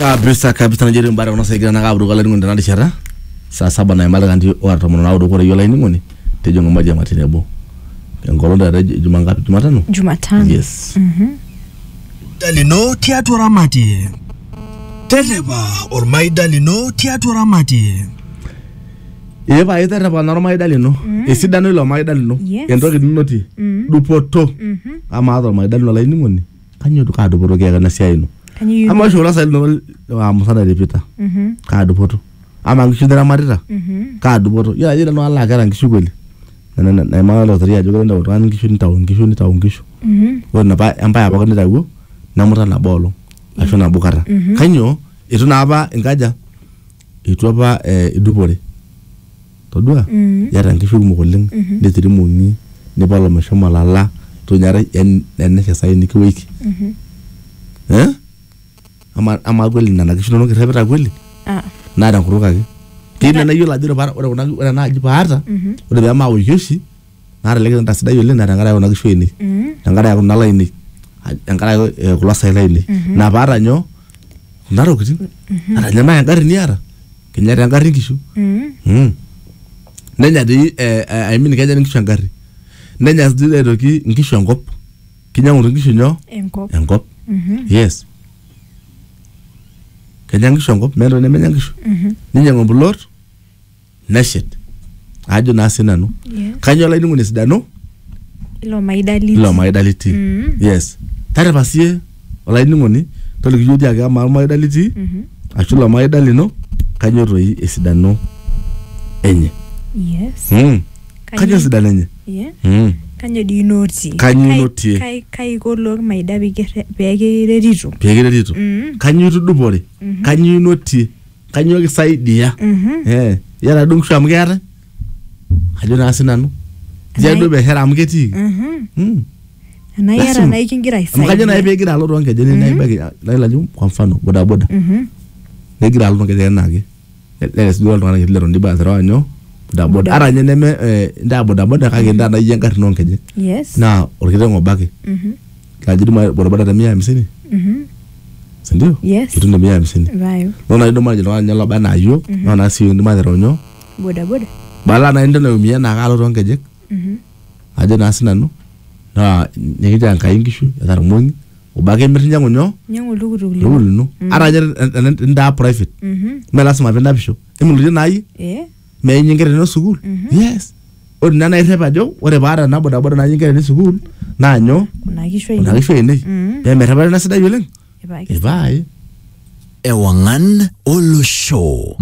Kabisa najeri mbara unasaidia na kaburu kala ningo ndana dishara. Saa 7 na imala kanti watu mwana audo kore yola iningoni. Tejo ngomaja matinebo. Ngolonda da Jumangapi Jumatano? Jumatano. Yes. Dalino tiatu ramati. Tereba ormai dalino tiatu ramati. Eba tereba normal dalino. Esidano ilo mai dalino. Entoki dinoti. Dupoto. Ama ado mai dalino la iningoni. Kanyo duka dupoto kaya na siaino. Ama shola sa no amusana repita. Ka dupoto. Ama ngishindira marita. Ka dupoto. Ya jira no ala gara ngishu kweli. Na imala loteria jogo nda utani ngishu ni tawo ngishu. Wona ba empire ba kanda dawo namuta na bolo. Asho na bukara. Kanyo itu na aba engaja. Itu aba idupore. Todua yara ngishu mo koleng ndetiri mungi ne balo mashoma lala to nyara en sai ni kwiki. Ama kweli na kisho no kirepeta kweli. Na da kuruka ki. Kina na yola dira bara ora na jipata. Ora be ama uyoshi. Na leke nda sida yole na ngara ona kisho ni. Ngara ya kunala ini. Ngara kulasa ila ini. Na bara nyo. Ndaro kiti. Ara nyama ya ngari ni ara. Kinyari ya ngari kisho. Nenya di I mean kenya ngisho ngari. Nenya zile doki ngisho ngop. Kinyangu ngisho nyo. Engop. Yes. Kanyangisho ngop mero ne menyangisho ninyango bulor nashet ajo nasinano kanyola inungu ne sidano ilo maidality yes tare basie ola inungu ni tole kijudi aga ma maidality achula maidalino kanyoro yi esidano enye yes kanyo sidano enye kanyo di noti kai kolok maidabi peke redito kanyo tudupore kanyo noti kanyo kisaidia yara dungshu amgera ajo na sinanu jado be hera amgeti na yara na ikingira isaidia mkaje na ibegira alo ronke jeni na ibege na ila jum kwa mfano boda negira alo ronke jeni nage les dual ronke jeni ronke ba zero boda aranye neme nda boda kage nda na yenga nonkeje yes na orkire ngobake kajidi boda 150 sindio yes itu 150 vayo nona ndo maji no nyala bana yo nona si ndi maji ronyo boda bala na ndo na umia na kalo ronkeje aje na sinanu na nyigita nkaingishu yadar mungi ubake mirnya ngonyo nyango luguru no aranye nda private mela sma venda bisho emuluje nayi me nyingere no sukul yes ori nana irepa jo ore bara na boda na nyingere ni sukul na nyo na kishwe ne be mereba na sida yoleng ebai Ewangan Olo Show.